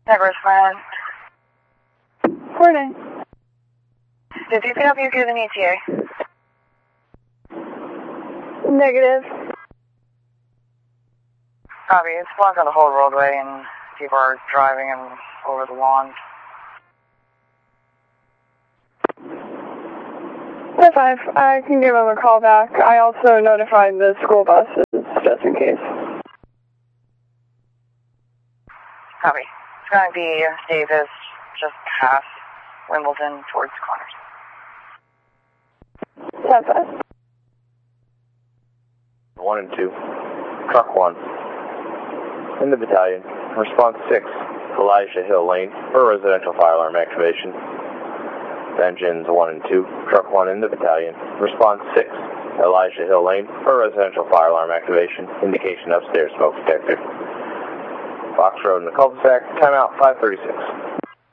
Never friend. Morning. Did DPW give an ETA? Negative. Copy. It's blocked on the whole roadway and people are driving and over the lawn. 10-5. I can give him a call back. I also notified the school buses just in case. Copy. It's going to be Davis, just past Wimbledon towards Connors. 10-5. 1 and 2. Truck 1. In the battalion. Response 6. Elijah Hill Lane for residential fire alarm activation. Engines 1 and 2. Truck 1 in the battalion. Response 6. Elijah Hill Lane for residential fire alarm activation. Indication upstairs smoke detector. Fox Road in the cul-de-sac. Timeout 5:36.